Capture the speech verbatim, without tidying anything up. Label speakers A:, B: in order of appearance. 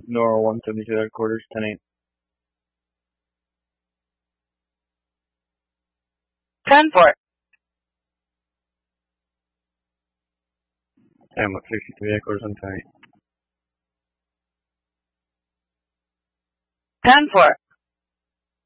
A: NORA one seventy-two headquarters, ten eight.
B: ten four.
A: Hamlet sixty-three headquarters on ten eight.
B: ten four.